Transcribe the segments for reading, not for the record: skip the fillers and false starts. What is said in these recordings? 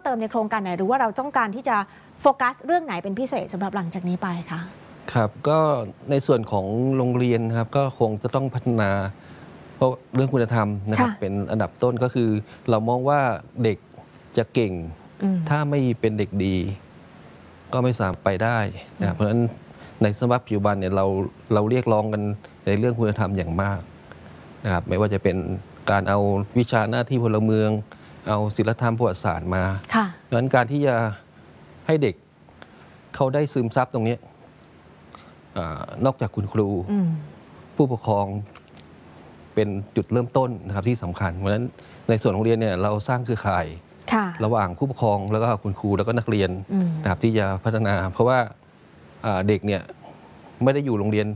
เติมในโครงการไหนหรือว่าเราต้องการที่จะโฟกัสเรื่องไหนเป็นพิเศษสำหรับหลังจากนี้ไปคะครับก็ในส่วนของโรงเรียนครับก็คงจะต้องพัฒนาเพราะเรื่องคุณธรรมนะครับเป็นอันดับต้นก็คือเรามองว่าเด็กจะเก่งถ้าไม่เป็นเด็กดีก็ไม่สามารถไปได้นะเพราะฉะนั้นในสภาพปัจจุบันเนี่ยเราเรียกร้องกันในเรื่องคุณธรรมอย่างมากนะครับไม่ว่าจะเป็นการเอาวิชาหน้าที่พลเมืองเอาศิลธรรมประวัติศาสตร์มาดังนั้นการที่จะให้เด็กเขาได้ซึมซับตรงนี้นอกจากคุณครูผู้ปกครองเป็นจุดเริ่มต้นนะครับที่สำคัญเพราะฉะนั้นในส่วนโรงเรียนเนี่ยเราสร้างเครือข่ายระหว่างผู้ปกครองแล้วก็คุณครูแล้วก็นักเรียนนะครับที่จะพัฒนาเพราะว่าเด็กเนี่ยไม่ได้อยู่โรงเรียน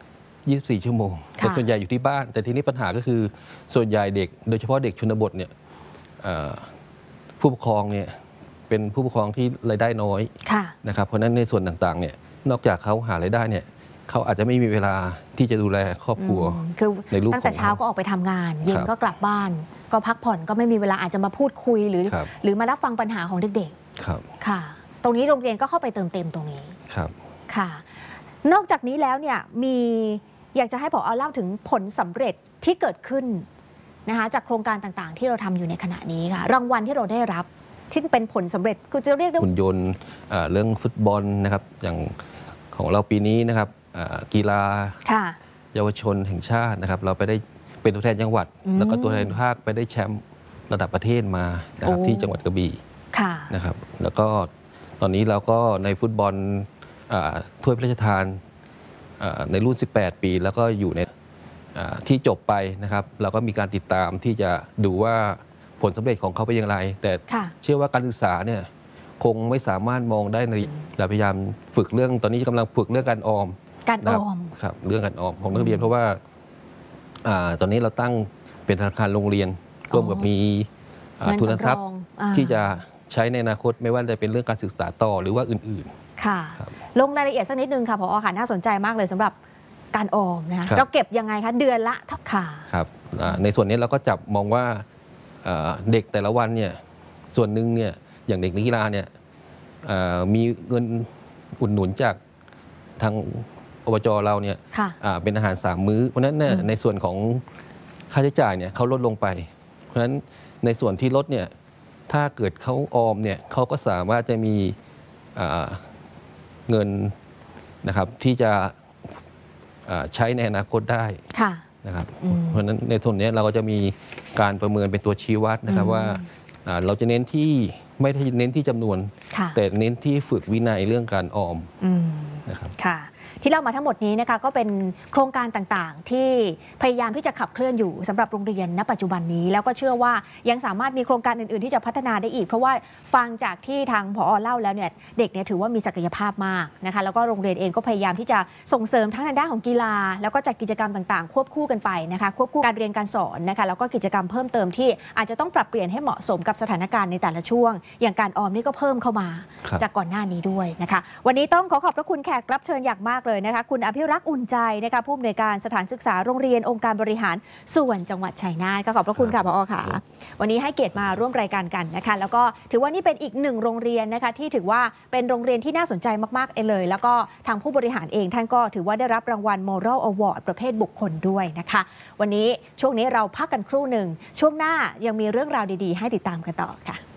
24 ชั่วโมงแต่ส่วนใหญ่อยู่ที่บ้านแต่ทีนี้ปัญหาก็คือส่วนใหญ่เด็กโดยเฉพาะเด็กชนบทเนี่ยผู้ปกครองเนี่ยเป็นผู้ปกครองที่รายได้น้อยนะครับเพราะฉะนั้นในส่วนต่างๆเนี่ยนอกจากเขาหารายได้เนี่ยเขาอาจจะไม่มีเวลาที่จะดูแลครอบครัวคือในลูกตั้งแต่เช้าก็ออกไปทำงานเย็นก็กลับบ้านก็พักผ่อนก็ไม่มีเวลาอาจจะมาพูดคุยหรือมารับฟังปัญหาของเด็กๆค่ะตรงนี้โรงเรียนก็เข้าไปเติมเต็มตรงนี้ครับค่ะนอกจากนี้แล้วเนี่ยมีอยากจะให้ผอ.เล่าถึงผลสำเร็จที่เกิดขึ้นนะคะจากโครงการต่างๆที่เราทำอยู่ในขณะนี้ค่ะรางวัลที่เราได้รับที่เป็นผลสำเร็จคือจะเรียกได้หุ่นยนต์เรื่องฟุตบอลนะครับอย่างของเราปีนี้นะครับกีฬาเยาวชนแห่งชาตินะครับเราไปได้เป็นตัวแทนจังหวัดแล้วก็ตัวแทนภาคไปได้แชมป์ระดับประเทศมานะครับที่จังหวัดกระบี่นะครับแล้วก็ตอนนี้เราก็ในฟุตบอลถ้วยพระราชทานในรุ่น18 ปีแล้วก็อยู่ในที่จบไปนะครับเราก็มีการติดตามที่จะดูว่าผลสำเร็จของเขาเป็นอย่างไรแต่เชื่อว่าการศึกษาเนี่ยคงไม่สามารถมองได้ในเราพยายามฝึกเรื่องตอนนี้กำลังฝึกเรื่องการออมครับเรื่องการออมของนักเรียนเพราะว่าตอนนี้เราตั้งเป็นธนาคารโรงเรียนร่วมกับมีทุนทรัพย์ที่จะใช้ในอนาคตไม่ว่าจะเป็นเรื่องการศึกษาต่อหรือว่าอื่นๆค่ะลงรายละเอียดสักนิดนึงค่ะผอ.ค่ะน่าสนใจมากเลยสำหรับการออมนะคะเราเก็บยังไงคะเดือนละค่ะครับในส่วนนี้เราก็จับมองว่าเด็กแต่ละวันเนี่ยส่วนหนึ่งเนี่ยอย่างเด็กนักกีฬาเนี่ยมีเงินอุดหนุนจากทางอบจ.เราเนี่ยเป็นอาหาร3 มื้อเพราะฉะนั้นเนี่ยในส่วนของค่าใช้จ่ายเนี่ยเขาลดลงไปเพราะฉะนั้นในส่วนที่ลดเนี่ยถ้าเกิดเขาออมเนี่ยเขาก็สามารถจะมีเงินนะครับที่จะใช้ในอนาคตได้นะครับเพราะฉะนั้นในส่วนนี้เราก็จะมีการประเมินเป็นตัวชี้วัดนะครับว่าเราจะเน้นที่ไม่ได้เน้นที่จำนวนแต่เน้นที่ฝึกวินัยเรื่องการออมนะครับค่ะที่เล่ามาทั้งหมดนี้นะคะก็เป็นโครงการต่างๆที่พยายามที่จะขับเคลื่อนอยู่สำหรับโรงเรียนณปัจจุบันนี้แล้วก็เชื่อว่ายังสามารถมีโครงการอื่นๆที่จะพัฒนาได้อีกเพราะว่าฟังจากที่ทางผอ.เล่าแล้วเนี่ยเด็กเนี่ยถือว่ามีศักยภาพมากนะคะแล้วก็โรงเรียนเองก็พยายามที่จะส่งเสริมทั้งในด้านของกีฬาแล้วก็จัดกิจกรรมต่างๆควบคู่กันไปนะคะควบคู่การเรียนการสอนนะคะแล้วก็กิจกรรมเพิ่มเติมที่อาจจะต้องปรับเปลี่ยนให้เหมาะสมกับสถานการณ์ในแต่ละช่วงอย่างการออมนี่ก็เพิ่มเข้ามาจากก่อนหน้านี้ด้วยนะคะวันนี้ต้องขอบพระคุณแขกรับเชิญอย่างมากเลยนะคะคุณอภิรักษ์อุ่นใจนะคะผู้อำนวยการสถานศึกษาโรงเรียนองค์การบริหารส่วนจังหวัดชัยนาทก็ขอบพระคุณค่ะผอ.ค่ะวันนี้ให้เกียรติมาร่วมรายการกันนะคะแล้วก็ถือว่านี่เป็นอีกหนึ่งโรงเรียนนะคะที่ถือว่าเป็นโรงเรียนที่น่าสนใจมากๆเลยแล้วก็ทางผู้บริหารเองท่านก็ถือว่าได้รับรางวัล Moral Award ประเภทบุคคลด้วยนะคะวันนี้ช่วงนี้เราพักกันครู่หนึ่งช่วงหน้ายังมีเรื่องราวดีๆให้ติดตามกันต่อค่ะ